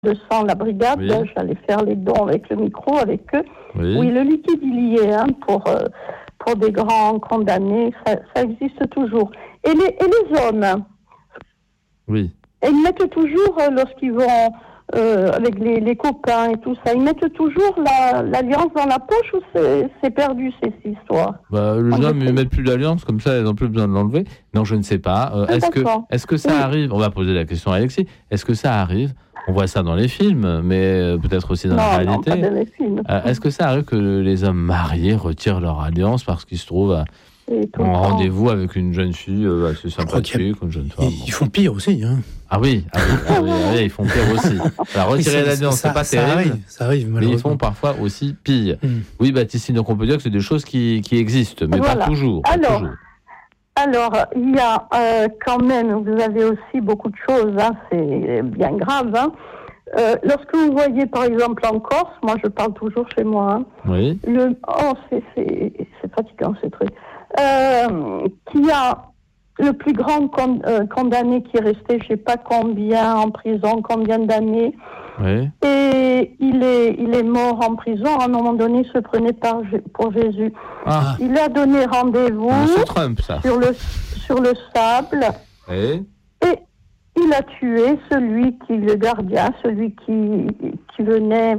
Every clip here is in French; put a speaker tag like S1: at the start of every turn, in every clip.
S1: 200, la brigade,
S2: Oui.
S1: j'allais faire les dons avec le micro, avec eux.
S2: Oui.
S1: Oui, le liquide, il y est pour des grands condamnés, ça existe toujours. Et les hommes,
S2: Oui.
S1: ils mettent toujours, lorsqu'ils vont avec les copains et tout ça, ils mettent toujours l'alliance dans la poche ou c'est perdu, ces histoires?
S2: Les hommes ne mettent plus d'alliance, comme ça, ils n'ont plus besoin de l'enlever. Non, je ne sais pas. Est-ce que ça arrive? On va poser la question à Alexis. Est-ce que ça arrive? On voit ça dans les films, mais peut-être aussi dans la réalité.
S1: Non, pas dans les films.
S2: Est-ce que ça arrive que les hommes mariés retirent leur alliance parce qu'ils se trouvent en rendez-vous avec une jeune fille assez sympathique, une jeune femme?
S3: Ils font pire aussi. Hein.
S2: Ah oui, ils font pire aussi. Alors, retirer l'alliance, c'est pas terrible.
S3: Ça arrive,
S2: mais
S3: malheureusement.
S2: ils font parfois aussi pire. Oui, Baptiste, donc on peut dire que c'est des choses qui existent, mais pas toujours.
S1: Alors, il y a quand même, vous avez aussi beaucoup de choses, hein, c'est bien grave. Hein. Lorsque vous voyez, par exemple, en Corse, moi je parle toujours chez moi, hein,
S2: oui.
S1: C'est fatigant ce truc, qu'il y a le plus grand condamné qui est resté, je ne sais pas combien, en prison, combien d'années,
S2: oui.
S1: Et il est mort en prison, à un moment donné, il se prenait pour Jésus.
S2: Ah.
S1: Il a donné rendez-vous
S2: Trump, ça.
S1: sur le sable,
S2: et
S1: il a tué le gardien, celui qui venait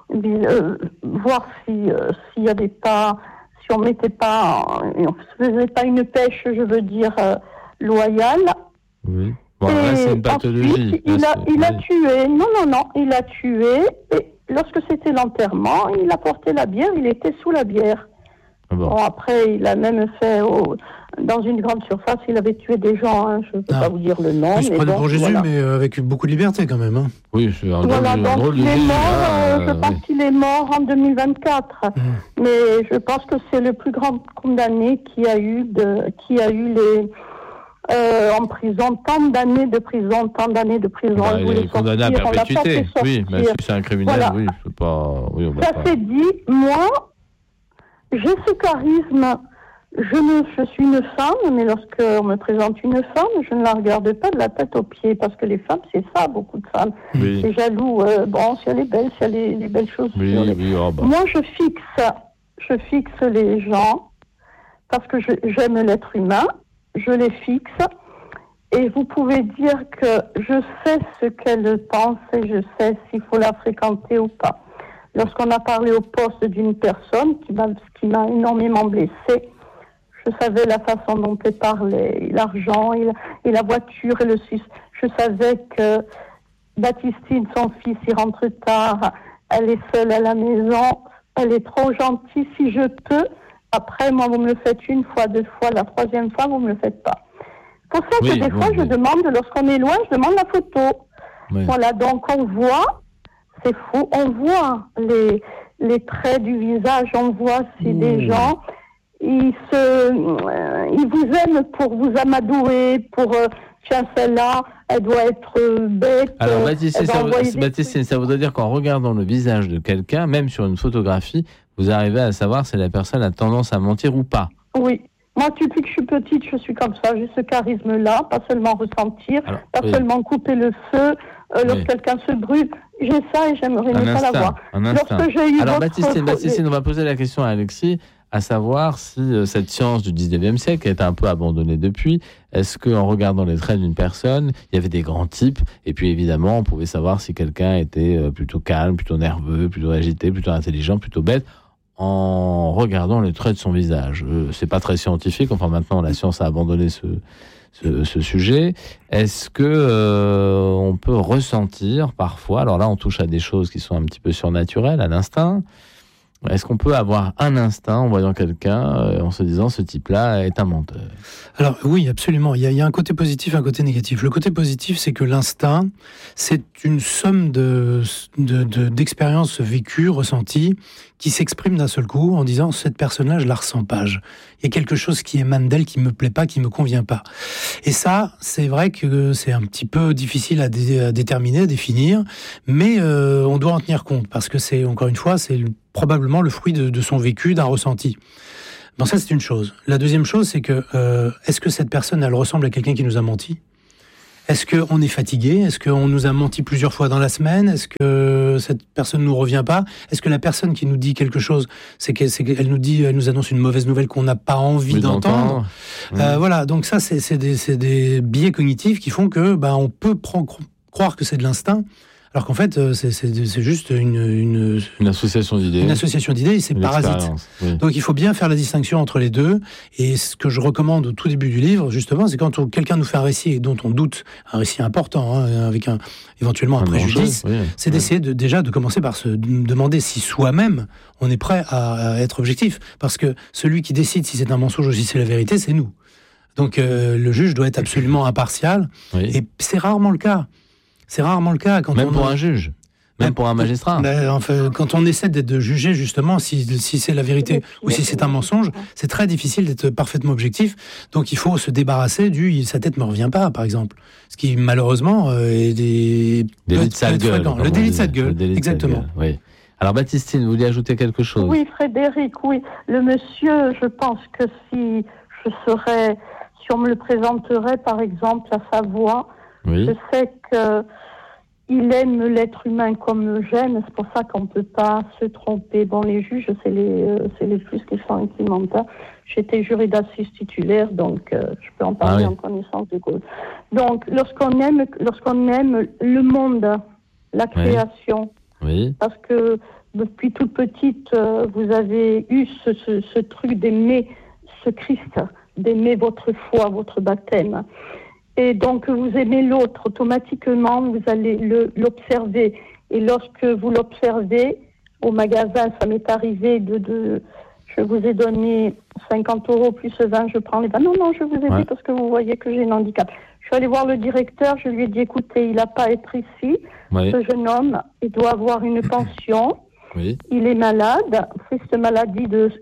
S1: voir s'il y avait pas, si on mettait pas, on faisait pas une pêche, je veux dire, loyale.
S2: Oui. Bon, là, c'est une pathologie.
S1: Ensuite, il a tué. Non, il a tué. Et lorsque c'était l'enterrement, il a porté la bière. Il était sous la bière. Bon, après, il a même fait dans une grande surface. Il avait tué des gens. Hein, je ne peux pas vous dire le nom.
S3: Il se prenait pour Jésus, mais avec beaucoup de liberté quand même. Hein.
S2: Oui, c'est un
S1: drôle de Jésus. Je pense qu'il est mort en 2024. Mais je pense que c'est le plus grand condamné qui a eu les en prison, tant d'années de prison.
S2: Il est condamné à perpétuité. Oui, mais si c'est un criminel, voilà. Oui, je peux pas. Oui,
S1: ça s'est dit, moi, j'ai ce charisme. Je suis une femme, mais lorsqu'on me présente une femme, je ne la regarde pas de la tête aux pieds, parce que les femmes, c'est ça, beaucoup de femmes.
S2: Oui.
S1: C'est jaloux. Si elle est belle, si elle a les belles choses.
S2: Oui,
S1: Moi, je fixe les gens, parce que j'aime l'être humain. Je les fixe et vous pouvez dire que je sais ce qu'elle pense et je sais s'il faut la fréquenter ou pas. Lorsqu'on a parlé au poste d'une personne qui m'a énormément blessée, je savais la façon dont elle parlait, l'argent et la voiture et le suisse. Je savais que Baptistine, son fils, il rentre tard, elle est seule à la maison, elle est trop gentille si je peux. Après, moi, vous me le faites une fois, deux fois, la troisième fois, vous me le faites pas. Pour ça que des fois, je demande, lorsqu'on est loin, je demande la photo. Oui. Voilà, donc on voit, c'est fou, on voit les traits du visage, on voit si des gens, ils vous aiment pour vous amadouer, pour, tiens, celle-là, elle doit être bête.
S2: Alors, Baptiste, ça voudrait dire qu'en regardant le visage de quelqu'un, même sur une photographie, vous arrivez à savoir si la personne a tendance à mentir ou pas.
S1: Oui. Moi, depuis que je suis petite, je suis comme ça. J'ai ce charisme-là, pas seulement ressentir, seulement couper le feu, lorsque quelqu'un se brûle. J'ai ça et j'aimerais ne pas l'avoir.
S2: Alors, Baptiste, on va poser la question à Alexis, à savoir si cette science du 19e siècle, qui a été un peu abandonnée depuis, est-ce qu'en regardant les traits d'une personne, il y avait des grands types, et puis évidemment, on pouvait savoir si quelqu'un était plutôt calme, plutôt nerveux, plutôt agité, plutôt intelligent, plutôt bête, en regardant les traits de son visage. C'est pas très scientifique, enfin maintenant la science a abandonné ce sujet. Est-ce que on peut ressentir parfois, alors là on touche à des choses qui sont un petit peu surnaturelles, à l'instinct, est-ce qu'on peut avoir un instinct en voyant quelqu'un, en se disant ce type-là est un menteur?
S3: Alors oui, absolument. Il y a un côté positif et un côté négatif. Le côté positif, c'est que l'instinct, c'est une somme d'expériences vécues, ressenties, qui s'expriment d'un seul coup en disant cette personne-là, je la ressens pas. Il y a quelque chose qui émane d'elle qui me plaît pas, qui me convient pas. Et ça, c'est vrai que c'est un petit peu difficile à déterminer, à définir, mais on doit en tenir compte parce que c'est, encore une fois, c'est probablement le fruit de son vécu, d'un ressenti. Bon, ça, c'est une chose. La deuxième chose, c'est que est-ce que cette personne, elle ressemble à quelqu'un qui nous a menti ? Est-ce qu'on est fatigué ? Est-ce qu'on nous a menti plusieurs fois dans la semaine ? Est-ce que cette personne ne nous revient pas ? Est-ce que la personne qui nous dit quelque chose, c'est qu'elle nous annonce une mauvaise nouvelle qu'on n'a pas envie d'entendre ? Voilà, donc ça, c'est des biais cognitifs qui font que on peut croire que c'est de l'instinct, alors qu'en fait, c'est juste une
S2: association d'idées.
S3: Une association d'idées, c'est parasite. Oui. Donc il faut bien faire la distinction entre les deux. Et ce que je recommande au tout début du livre, justement, c'est quand quelqu'un nous fait un récit dont on doute, un récit important, avec éventuellement un préjudice, c'est d'essayer déjà de commencer par se demander si soi-même on est prêt à être objectif. Parce que celui qui décide si c'est un mensonge ou si c'est la vérité, c'est nous. Donc le juge doit être absolument impartial. Oui. Et c'est rarement le cas. C'est rarement le cas.
S2: Même pour un juge, même pour un magistrat.
S3: Enfin, quand on essaie de juger justement si c'est la vérité ou si c'est un mensonge, c'est très difficile d'être parfaitement objectif. Donc il faut se débarrasser sa tête me revient pas, par exemple. Ce qui malheureusement est
S2: délit de sale gueule.
S3: Le délit de sale gueule, exactement.
S2: Oui. Alors Baptistine, vous vouliez ajouter quelque chose ?
S1: Oui, Frédéric, oui. Le monsieur, je pense que si on me le présenterait, par exemple, à sa voix, je sais que il aime l'être humain comme j'aime, c'est pour ça qu'on ne peut pas se tromper. Bon, les juges, c'est les juges qui sont implémentaires. J'étais jury d'assises titulaire, donc je peux en parler en connaissance de cause. Donc, lorsqu'on aime le monde, la création, parce que depuis toute petite, vous avez eu ce truc d'aimer ce Christ, d'aimer votre foi, votre baptême. Et donc, vous aimez l'autre, automatiquement, vous allez l'observer. Et lorsque vous l'observez, au magasin, ça m'est arrivé je vous ai donné 50 € plus 20, je prends les 20. Non, je vous ai dit parce que vous voyez que j'ai un handicap. Je suis allée voir le directeur, je lui ai dit, écoutez, il n'a pas à être ici. Ce jeune homme, il doit avoir une pension. Il est malade, triste maladie de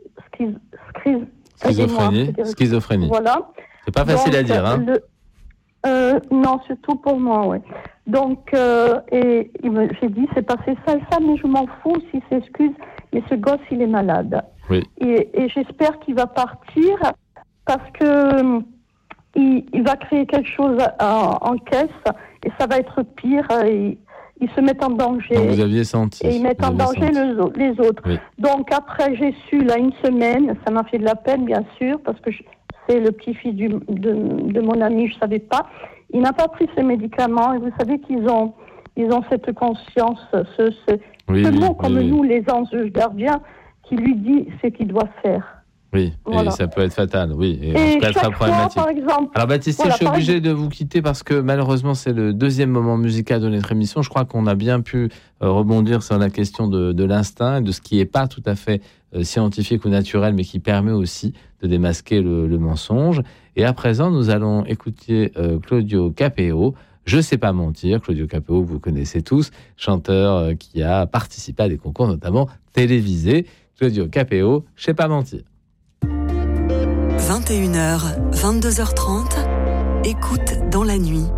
S2: schizophrénie.
S1: Voilà.
S2: C'est pas facile à dire, hein.
S1: Non, surtout pour moi, oui. Donc, j'ai dit, c'est passé ça et ça, mais je m'en fous s'il s'excuse, mais ce gosse, il est malade.
S2: Oui.
S1: Et j'espère qu'il va partir parce que il va créer quelque chose en caisse et ça va être pire. Ils se mettent en danger.
S2: Donc vous aviez senti.
S1: Et ils mettent en danger les autres.
S2: Oui.
S1: Donc après, j'ai su, là, une semaine, ça m'a fait de la peine, bien sûr, parce que c'est le petit-fils de mon ami, je ne savais pas. Il n'a pas pris ses médicaments, et vous savez qu'ils ont cette conscience, ce mot comme nous, les anges gardiens, qui lui dit ce qu'il doit faire.
S2: Oui, voilà. Et ça peut être fatal, oui. Et ça peut être très problématique.
S1: Par exemple,
S2: alors Baptiste, je suis obligé de vous quitter parce que malheureusement c'est le deuxième moment musical de notre émission. Je crois qu'on a bien pu rebondir sur la question de l'instinct, de ce qui n'est pas tout à fait scientifique ou naturel, mais qui permet aussi de démasquer le mensonge. Et à présent, nous allons écouter Claudio Capéo. Je sais pas mentir, Claudio Capéo, vous connaissez tous, chanteur qui a participé à des concours notamment télévisés. Claudio Capéo, je sais pas mentir.
S4: 21h, 22h30, écoute dans la nuit.